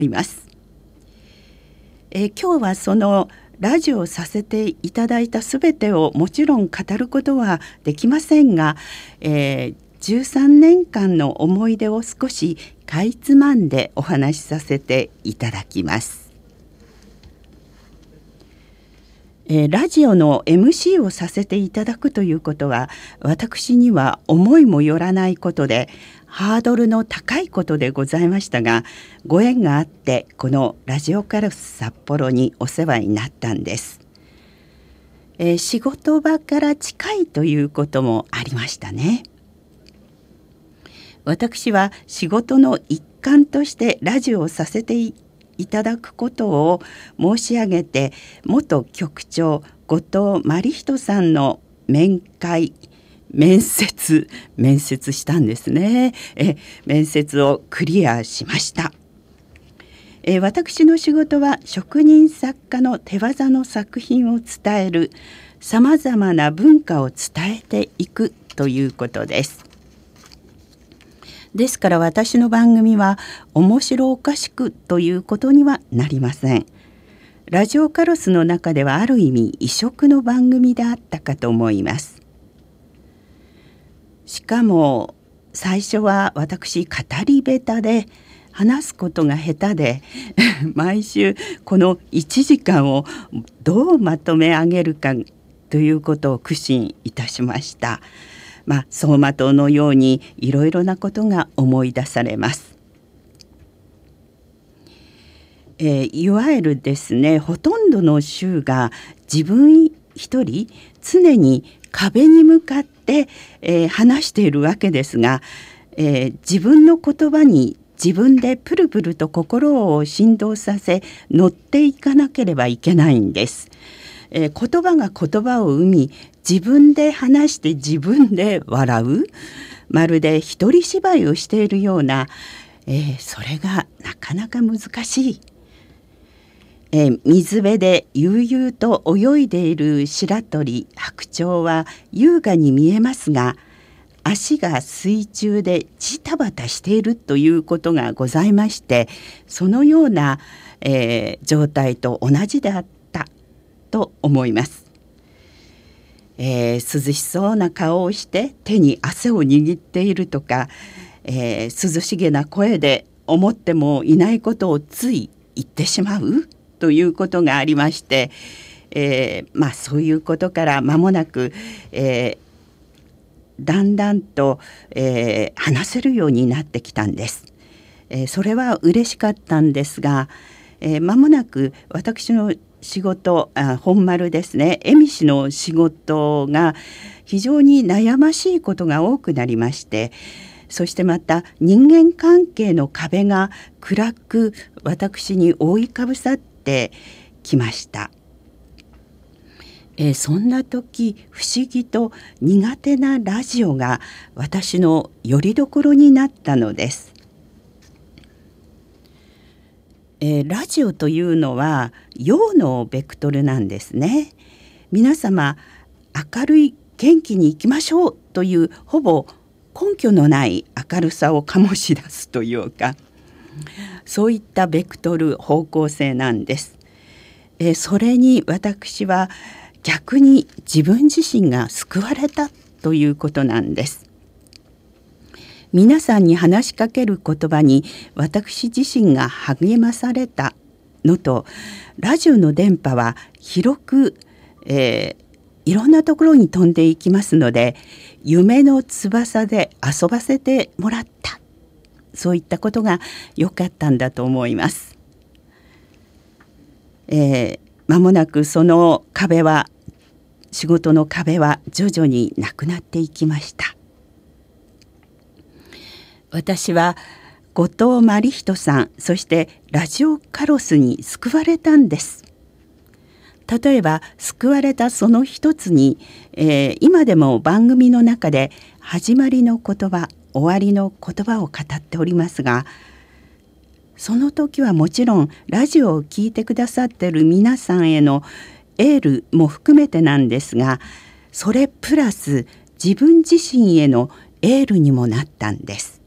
ります。今日はそのラジオをさせていただいたすべてをもちろん語ることはできませんが、13年間の思い出を少しかいつまんでお話しさせていただきます。ラジオの MC をさせていただくということは私には思いもよらないことでハードルの高いことでございましたが、ご縁があってこのラジオカロス札幌にお世話になったんです。仕事場から近いということもありましたね。私は仕事の一環としてラジオをさせていただくことを申し上げて、元局長後藤真理人さんの面接したんですね。面接をクリアしました。私の仕事は職人作家の手業の作品を伝える、さまざまな文化を伝えていくということです。ですから私の番組は面白おかしくということにはなりません。ラジオカロスの中ではある意味異色の番組であったかと思います。しかも最初は私語り下手で話すことが下手で毎週この1時間をどうまとめ上げるかということを苦心いたしました。走馬灯のようにいろいろなことが思い出されます。いわゆるですね、ほとんどの週が自分一人常に壁に向かって、話しているわけですが、自分の言葉に自分でプルプルと心を振動させ乗っていかなければいけないんです。言葉が言葉を生み、自分で話して自分で笑う、まるで一人芝居をしているような、それがなかなか難しい。水辺で悠々と泳いでいる白鳥、白鳥は優雅に見えますが、足が水中でジタバタしているということがございまして、そのような、状態と同じであったと思います。涼しそうな顔をして手に汗を握っているとか、涼しげな声で思ってもいないことをつい言ってしまうということがありまして、そういうことから間もなく、だんだんと、話せるようになってきたんです。それは嬉しかったんですが、間もなく私の仕事、本丸ですね、恵美氏の仕事が非常に悩ましいことが多くなりまして、そしてまた人間関係の壁が暗く私に覆いかぶさってきました。そんな時不思議と苦手なラジオが私の拠り所になったのです。ラジオというのは陽のベクトルなんですね。皆様明るい元気にいきましょうというほぼ根拠のない明るさを醸し出すというか、そういったベクトル方向性なんです。それに私は逆に自分自身が救われたということなんです。皆さんに話しかける言葉に私自身が励まされたのと、ラジオの電波は広く、いろんなところに飛んでいきますので、夢の翼で遊ばせてもらった、そういったことが良かったんだと思います。間もなくその壁は、仕事の壁は徐々になくなっていきました。私は後藤真理人さん、そしてラジオカロスに救われたんです。例えば救われたその一つに、今でも番組の中で始まりの言葉、終わりの言葉を語っておりますが、その時はもちろんラジオを聞いてくださっている皆さんへのエールも含めてなんですが、それプラス自分自身へのエールにもなったんです。